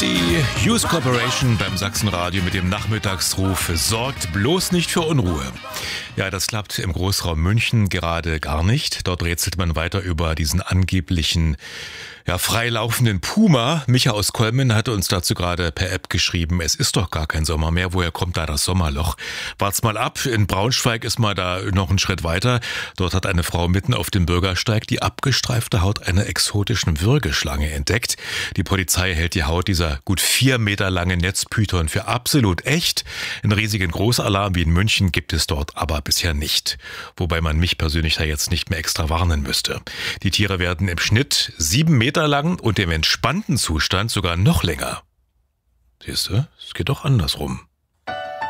Die Hughes Corporation beim Sachsenradio mit dem Nachmittagsruf sorgt bloß nicht für Unruhe. Ja, das klappt im Großraum München gerade gar nicht. Dort rätselt man weiter über diesen angeblichen freilaufenden Puma. Micha aus Kolmen hatte uns dazu gerade per App geschrieben, es ist doch gar kein Sommer mehr. Woher kommt da das Sommerloch? Wart's mal ab. In Braunschweig ist mal da noch einen Schritt weiter. Dort hat eine Frau mitten auf dem Bürgersteig die abgestreifte Haut einer exotischen Würgeschlange entdeckt. Die Polizei hält die Haut dieser gut 4 Meter langen Netzpython für absolut echt. Einen riesigen Großalarm wie in München gibt es dort aber bisher nicht. Wobei man mich persönlich da jetzt nicht mehr extra warnen müsste. Die Tiere werden im Schnitt 7 Meter lang und im entspannten Zustand sogar noch länger. Siehst du, es geht doch andersrum.